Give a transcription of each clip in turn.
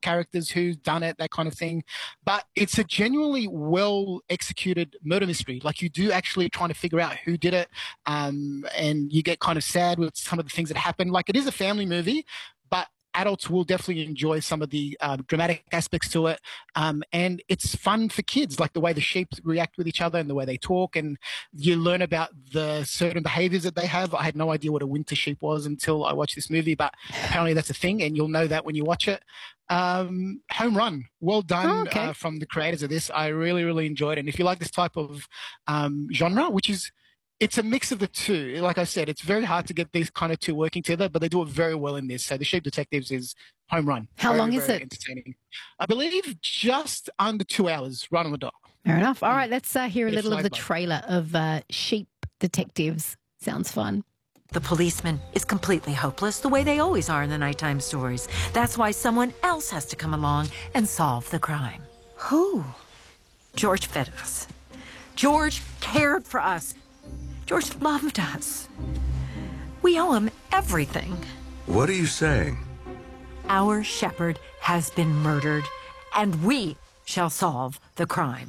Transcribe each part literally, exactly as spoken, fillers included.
characters, who's done it, that kind of thing. But it's a genuinely well executed murder mystery. Like, you do actually trying to figure out who did it, um, and you get kind of sad with some of the things that happen. Like, it is a family movie, but adults will definitely enjoy some of the uh, dramatic aspects to it. Um, and it's fun for kids, like the way the sheep react with each other and the way they talk. And you learn about the certain behaviors that they have. I had no idea what a winter sheep was until I watched this movie, but apparently that's a thing, and you'll know that when you watch it. Um, home run. Well done oh, okay. uh, from the creators of this. I really, really enjoyed it. And if you like this type of um, genre, which is, it's a mix of the two. Like I said, it's very hard to get these kind of two working together, but they do it very well in this. So The Sheep Detectives is home run. How very, long is very it? Entertaining. I believe just under two hours, right on the dot. Fair enough. All right, let's uh, hear a Bit of little of the flavor. trailer of uh, Sheep Detectives. Sounds fun. The policeman is completely hopeless, the way they always are in the nighttime stories. That's why someone else has to come along and solve the crime. Who? George fed us. George cared for us. George loved us. We owe him everything. What are you saying? Our shepherd has been murdered, and we shall solve the crime.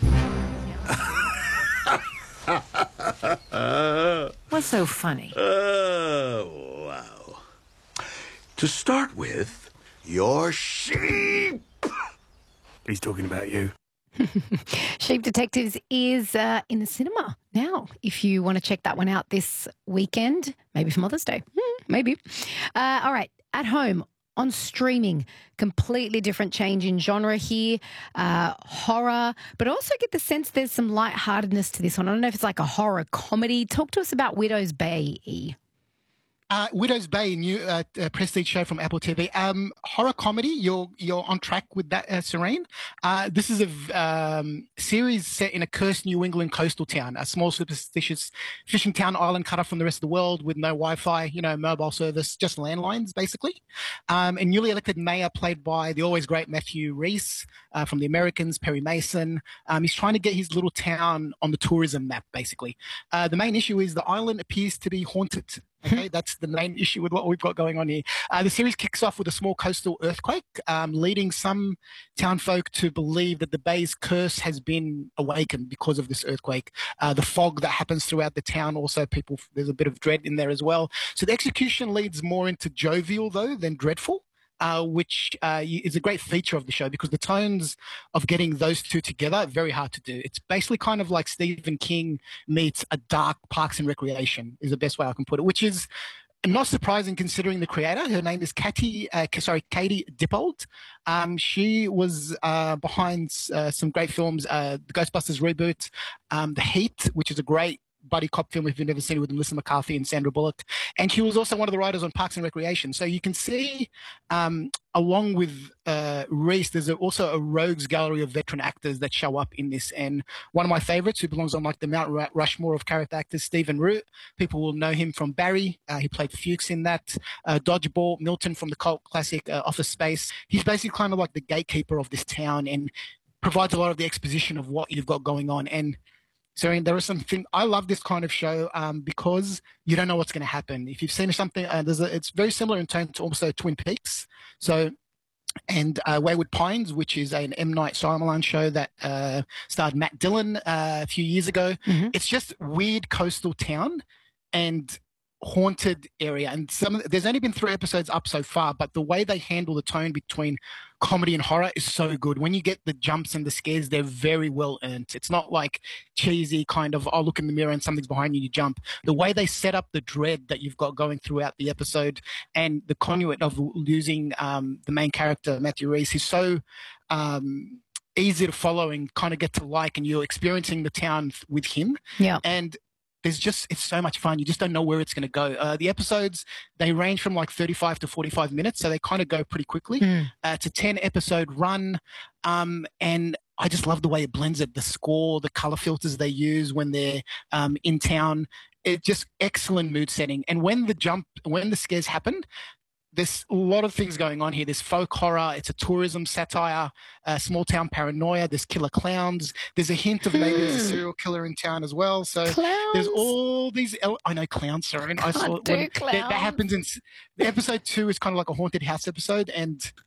What's so funny? Oh, wow. To start with, you're sheep. He's talking about you. Sheep Detectives is uh, in the cinema now. If you want to check that one out this weekend, maybe for Mother's Day, hmm, maybe. Uh, all right, at home, on streaming, completely different change in genre here, uh, horror, but also get the sense there's some lightheartedness to this one. I don't know if it's like a horror comedy. Talk to us about Widow's Bay, E. Uh, Widow's Bay, new uh, uh, prestige show from Apple T V. Um, horror comedy. You're you're on track with that, uh, Serene. Uh, this is a v- um, series set in a cursed New England coastal town, a small superstitious fishing town island cut off from the rest of the world with no Wi-Fi, you know, mobile service, just landlines basically. Um, and newly elected mayor, played by the always great Matthew Rhys uh, from The Americans, Perry Mason. Um, he's trying to get his little town on the tourism map, basically. Uh, the main issue is the island appears to be haunted. Okay, that's the main issue with what we've got going on here. Uh, the series kicks off with a small coastal earthquake, um, leading some town folk to believe that the bay's curse has been awakened because of this earthquake. Uh, the fog that happens throughout the town, also people, there's a bit of dread in there as well. So the execution leads more into jovial, though, than dreadful. Uh, which uh, is a great feature of the show because the tones of getting those two together are very hard to do. It's basically kind of like Stephen King meets a dark Parks and Recreation is the best way I can put it, which is not surprising considering the creator. Her name is Katie, uh, sorry, Katie Dippold. Um, she was uh, behind uh, some great films, uh, the Ghostbusters reboot, um, The Heat, which is a great buddy cop film if you've never seen it, with Melissa McCarthy and Sandra Bullock. And she was also one of the writers on Parks and Recreation. So you can see, um, along with uh, Reese, there's a, also a rogues gallery of veteran actors that show up in this. And one of my favorites, who belongs on like the Mount Rushmore of character actors, Stephen Root. People will know him from Barry. Uh, he played Fuchs in that. Uh, Dodgeball, Milton from the cult classic uh, Office Space. He's basically kind of like the gatekeeper of this town and provides a lot of the exposition of what you've got going on. And so there are some things, I love this kind of show um, because you don't know what's going to happen. If you've seen something, uh, there's a, it's very similar in tone to also Twin Peaks. So, and uh, Wayward Pines, which is an M. Night Shyamalan show that uh, starred Matt Dillon uh, a few years ago. Mm-hmm. It's just weird coastal town and haunted area. And some there's only been three episodes up so far, but the way they handle the tone between comedy and horror is so good. When you get the jumps and the scares, they're very well earned. It's not like cheesy kind of, oh, look in the mirror and something's behind you, you jump. The way they set up the dread that you've got going throughout the episode and the conduit of losing um, the main character, Matthew Rhys, is so um, easy to follow and kind of get to like, and you're experiencing the town with him. Yeah. And there's just, it's so much fun. You just don't know where it's going to go. Uh, the episodes, they range from like thirty-five to forty-five minutes, so they kind of go pretty quickly. Mm. Uh, it's a ten episode run. Um, and I just love the way it blends it. The score, the color filters they use when they're um, in town. It's just excellent mood setting. And when the jump, when the scares happen, there's a lot of things going on here. There's folk horror. It's a tourism satire, uh, small town paranoia. There's killer clowns. There's a hint of maybe there's a serial killer in town as well. So Clowns? there's all these. El- I know clowns, sorry. I saw Can't do when, that, clowns. that happens in the episode two is kind of like a haunted house episode, and